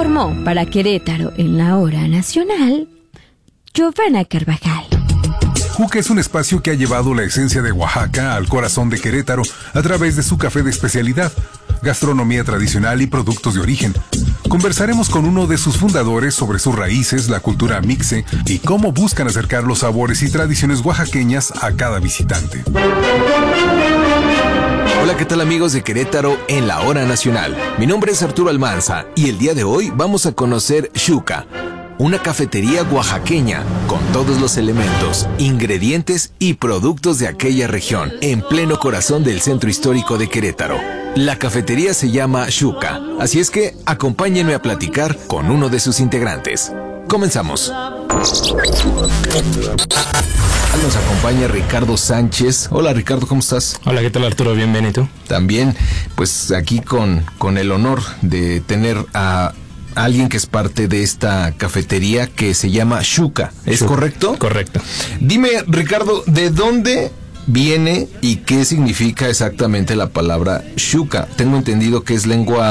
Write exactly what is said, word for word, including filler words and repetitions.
Informó para Querétaro en la Hora Nacional, Giovanna Carvajal. Juca es un espacio que ha llevado la esencia de Oaxaca al corazón de Querétaro a través de su café de especialidad, gastronomía tradicional y productos de origen. Conversaremos con uno de sus fundadores sobre sus raíces, la cultura mixe y cómo buscan acercar los sabores y tradiciones oaxaqueñas a cada visitante. Hola, ¿qué tal amigos de Querétaro en la Hora Nacional? Mi nombre es Arturo Almanza y el día de hoy vamos a conocer Xuca, una cafetería oaxaqueña con todos los elementos, ingredientes y productos de aquella región, en pleno corazón del centro histórico de Querétaro. La cafetería se llama Xuca, así es que acompáñenme a platicar con uno de sus integrantes. Comenzamos. Nos acompaña Ricardo Sánchez. Hola Ricardo, ¿cómo estás? Hola, ¿qué tal Arturo? Bien, bien, ¿y tú? También, pues aquí con, con el honor de tener a alguien que es parte de esta cafetería que se llama Xuca, ¿es Xuca. correcto? Correcto. Dime, Ricardo, ¿de dónde viene y qué significa exactamente la palabra Xuca? Tengo entendido que es lengua